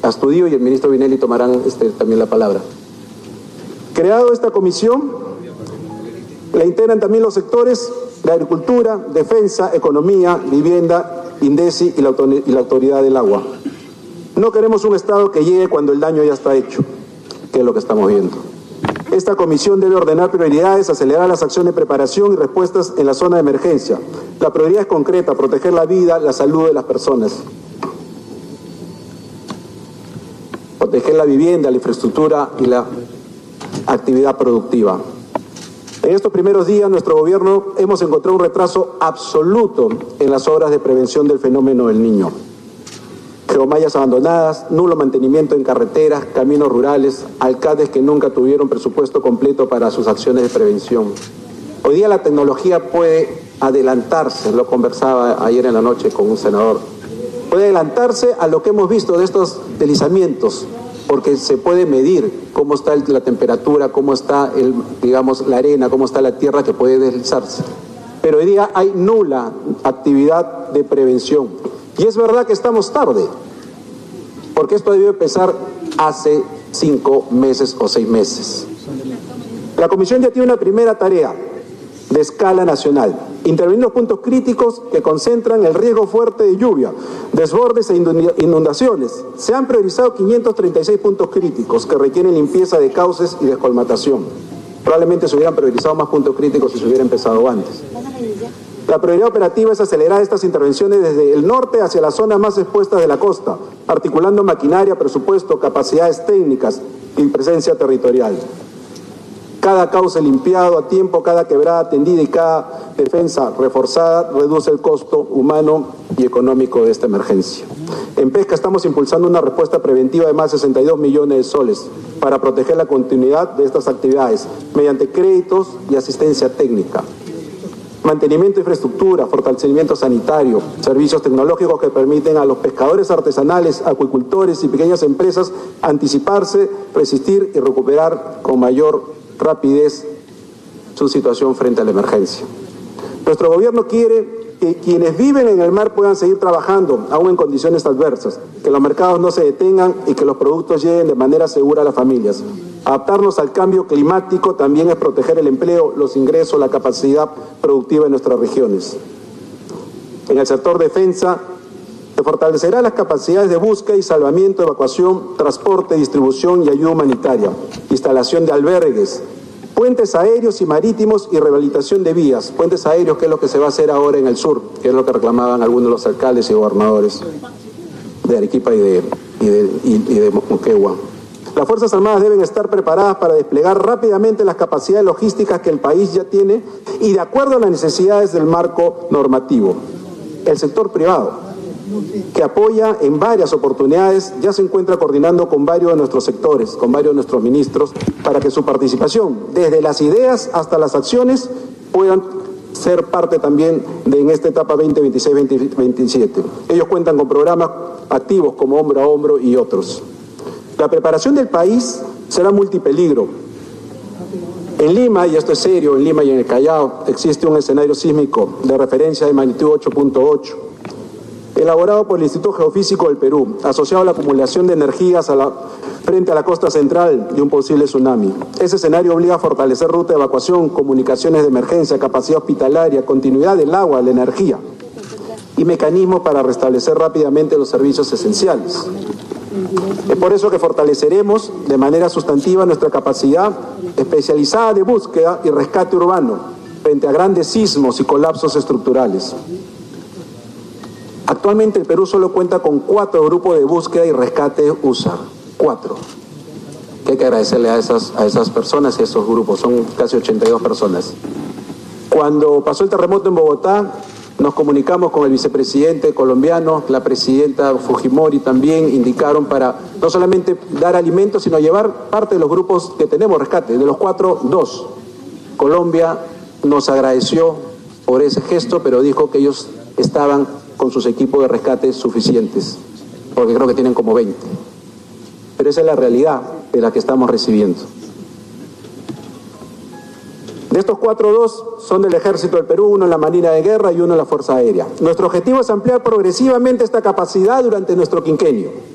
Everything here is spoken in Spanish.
Astudillo y el ministro Vinelli tomarán también la palabra. Creado esta comisión, la integran también los sectores de agricultura, defensa, economía, vivienda, INDECI y la Autoridad del Agua. No queremos un Estado que llegue cuando el daño ya está hecho, que es lo que estamos viendo. Esta comisión debe ordenar prioridades, acelerar las acciones de preparación y respuestas en la zona de emergencia. La prioridad es concreta: proteger la vida, la salud de las personas. Proteger la vivienda, la infraestructura y la actividad productiva. En estos primeros días, nuestro gobierno hemos encontrado un retraso absoluto en las obras de prevención del fenómeno del Niño. Geomallas abandonadas, nulo mantenimiento en carreteras, caminos rurales, alcaldes que nunca tuvieron presupuesto completo para sus acciones de prevención. Hoy día la tecnología puede adelantarse, lo conversaba ayer en la noche con un senador, puede adelantarse a lo que hemos visto de estos deslizamientos, porque se puede medir cómo está la temperatura, cómo está la arena, cómo está la tierra que puede deslizarse. Pero hoy día hay nula actividad de prevención. Y es verdad que estamos tarde, porque esto debió empezar hace 5 meses o 6 meses. La Comisión ya tiene una primera tarea de escala nacional: intervenir los puntos críticos que concentran el riesgo fuerte de lluvia, desbordes e inundaciones. Se han priorizado 536 puntos críticos que requieren limpieza de cauces y descolmatación. Probablemente se hubieran priorizado más puntos críticos si se hubiera empezado antes. La prioridad operativa es acelerar estas intervenciones desde el norte hacia las zonas más expuestas de la costa, articulando maquinaria, presupuesto, capacidades técnicas y presencia territorial. Cada cauce limpiado a tiempo, cada quebrada atendida y cada defensa reforzada reduce el costo humano y económico de esta emergencia. En pesca estamos impulsando una respuesta preventiva de más de 62 millones de soles para proteger la continuidad de estas actividades mediante créditos y asistencia técnica. Mantenimiento de infraestructura, fortalecimiento sanitario, servicios tecnológicos que permiten a los pescadores artesanales, acuicultores y pequeñas empresas anticiparse, resistir y recuperar con mayor rapidez su situación frente a la emergencia. Nuestro gobierno quiere que quienes viven en el mar puedan seguir trabajando, aún en condiciones adversas, que los mercados no se detengan y que los productos lleguen de manera segura a las familias. Adaptarnos al cambio climático también es proteger el empleo, los ingresos, la capacidad productiva en nuestras regiones. En el sector defensa, se fortalecerá las capacidades de búsqueda y salvamiento, evacuación, transporte, distribución y ayuda humanitaria, instalación de albergues, puentes aéreos y marítimos y rehabilitación de vías. Puentes aéreos, que es lo que se va a hacer ahora en el sur, que es lo que reclamaban algunos de los alcaldes y gobernadores de Arequipa y de Moquegua. Las Fuerzas Armadas deben estar preparadas para desplegar rápidamente las capacidades logísticas que el país ya tiene y de acuerdo a las necesidades del marco normativo. El sector privado, que apoya en varias oportunidades, ya se encuentra coordinando con varios de nuestros sectores, con varios de nuestros ministros, para que su participación, desde las ideas hasta las acciones, puedan ser parte también en esta etapa 2026-2027. Ellos cuentan con programas activos como Hombro a Hombro y otros. La preparación del país será multipeligro. En Lima, y esto es serio, en Lima y en el Callao existe un escenario sísmico de referencia de magnitud 8.8, elaborado por el Instituto Geofísico del Perú, asociado a la acumulación de energías frente a la costa central de un posible tsunami. Ese escenario obliga a fortalecer ruta de evacuación, comunicaciones de emergencia, capacidad hospitalaria, continuidad del agua, la energía y mecanismos para restablecer rápidamente los servicios esenciales. Es por eso que fortaleceremos de manera sustantiva nuestra capacidad especializada de búsqueda y rescate urbano frente a grandes sismos y colapsos estructurales. Actualmente el Perú solo cuenta con 4 grupos de búsqueda y rescate USAR. 4. Que hay que agradecerle a esas personas y a esos grupos, son casi 82 personas. Cuando pasó el terremoto en Bogotá, nos comunicamos con el vicepresidente colombiano, la presidenta Fujimori también indicaron para no solamente dar alimentos, sino llevar parte de los grupos que tenemos rescate. De los 4, 2. Colombia nos agradeció por ese gesto, pero dijo que ellos estaban con sus equipos de rescate suficientes, porque creo que tienen como 20. Pero esa es la realidad de la que estamos recibiendo. De estos 4, 2 son del Ejército del Perú, 1 en la Marina de Guerra y 1 en la Fuerza Aérea. Nuestro objetivo es ampliar progresivamente esta capacidad durante nuestro quinquenio.